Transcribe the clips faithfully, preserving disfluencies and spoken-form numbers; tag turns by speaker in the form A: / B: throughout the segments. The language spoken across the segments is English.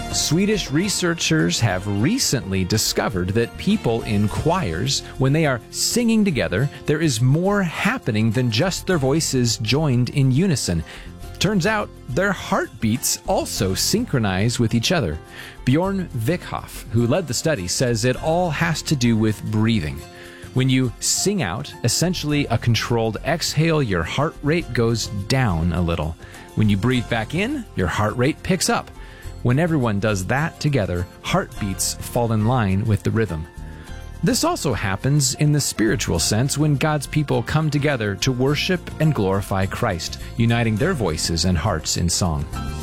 A: Swedish researchers have recently discovered that people in choirs, when they are singing together, there is more happening than just their voices joined in unison. Turns out their heartbeats also synchronize with each other. Bjorn Vikhoff, who led the study, says it all has to do with breathing. When you sing out, essentially a controlled exhale, your heart rate goes down a little. When you breathe back in, your heart rate picks up. When everyone does that together, heartbeats fall in line with the rhythm. This also happens in the spiritual sense when God's people come together to worship and glorify Christ, uniting their voices and hearts in song.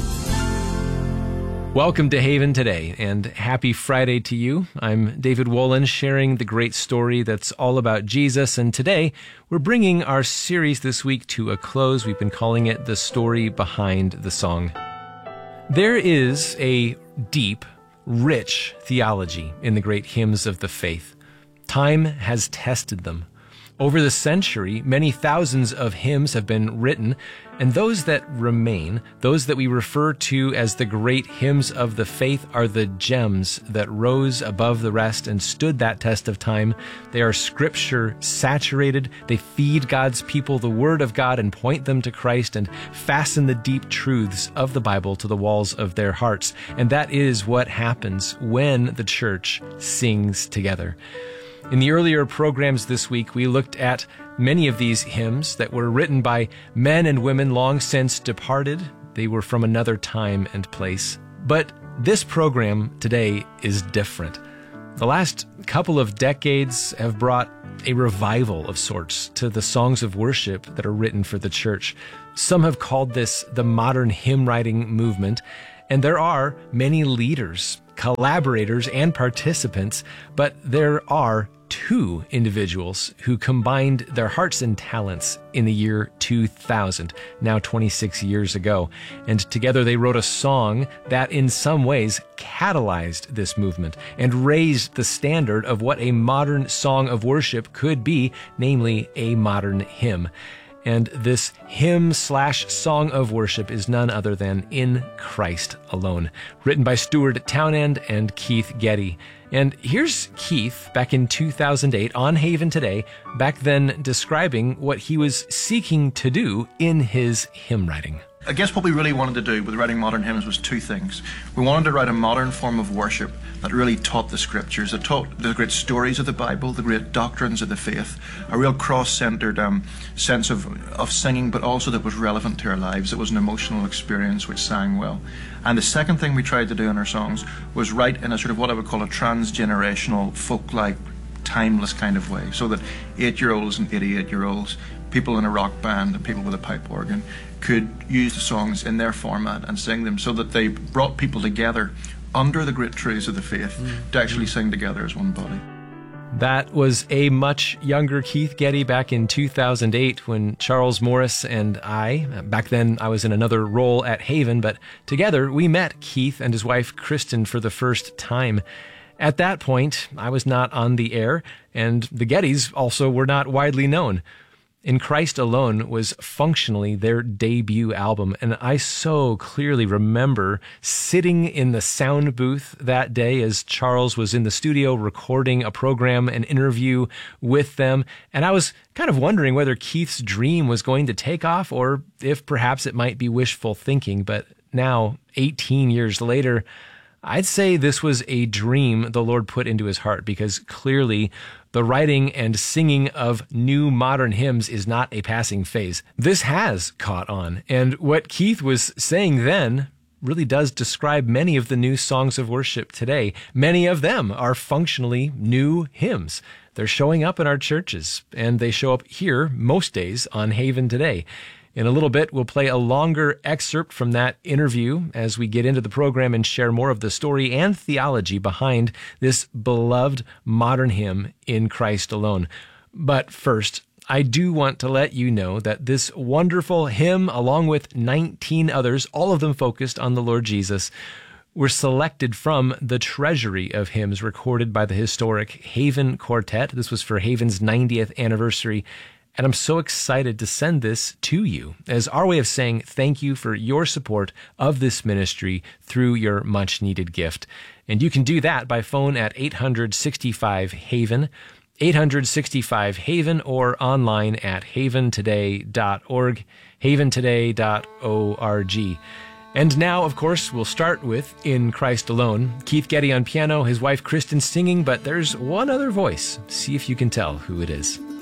A: Welcome to Haven Today, and happy Friday to you. I'm David Wolin, sharing the great story that's all about Jesus, and today we're bringing our series this week to a close. We've been calling it The Story Behind the Song. There is a deep, rich theology in the great hymns of the faith. Time has tested them. Over the century, many thousands of hymns have been written, and those that remain, those that we refer to as the great hymns of the faith, are the gems that rose above the rest and stood that test of time. They are scripture saturated. They feed God's people the word of God and point them to Christ and fasten the deep truths of the Bible to the walls of their hearts. And that is what happens when the church sings together. In the earlier programs this week, we looked at many of these hymns that were written by men and women long since departed. They were from another time and place. But this program today is different. The last couple of decades have brought a revival of sorts to the songs of worship that are written for the church. Some have called this the modern hymn writing movement, and there are many leaders, collaborators, and participants, but there are two individuals who combined their hearts and talents in the year two thousand, now twenty-six years ago. And together they wrote a song that in some ways catalyzed this movement and raised the standard of what a modern song of worship could be, namely a modern hymn. And this hymn slash song of worship is none other than In Christ Alone, written by Stuart Townend and Keith Getty. And here's Keith back in two thousand eight on Haven Today, back then describing what he was seeking to do in his hymn writing.
B: I guess what we really wanted to do with writing modern hymns was two things. We wanted to write a modern form of worship that really taught the scriptures, that taught the great stories of the Bible, the great doctrines of the faith, a real cross-centered um, sense of, of singing, but also that was relevant to our lives. It was an emotional experience which sang well. And the second thing we tried to do in our songs was write in a sort of what I would call a transgenerational, folk-like, timeless kind of way, so that eight-year-olds and eighty-eight-year-olds, people in a rock band and people with a pipe organ could use the songs in their format and sing them, so that they brought people together under the great truths of the faith mm. to actually sing together as one body.
A: That was a much younger Keith Getty back in two thousand eight when Charles Morris and I, back then I was in another role at Haven, but together we met Keith and his wife Kristen for the first time. At that point, I was not on the air, and the Gettys also were not widely known. In Christ Alone was functionally their debut album, and I so clearly remember sitting in the sound booth that day as Charles was in the studio recording a program, an interview with them, and I was kind of wondering whether Keith's dream was going to take off or if perhaps it might be wishful thinking. But now, eighteen years later, I'd say this was a dream the Lord put into his heart, because clearly the writing and singing of new modern hymns is not a passing phase. This has caught on, and what Keith was saying then really does describe many of the new songs of worship today. Many of them are functionally new hymns. They're showing up in our churches, and they show up here most days on Haven Today. In a little bit, we'll play a longer excerpt from that interview as we get into the program and share more of the story and theology behind this beloved modern hymn, In Christ Alone. But first, I do want to let you know that this wonderful hymn, along with nineteen others, all of them focused on the Lord Jesus, were selected from the treasury of hymns recorded by the historic Haven Quartet. This was for Haven's ninetieth anniversary. And I'm so excited to send this to you as our way of saying thank you for your support of this ministry through your much-needed gift. And you can do that by phone at eight hundred sixty-five Haven, eight hundred sixty-five Haven, or online at haven today dot org, haven today dot org. And now, of course, we'll start with In Christ Alone. Keith Getty on piano, his wife Kristen singing, but there's one other voice. See if you can tell who it is.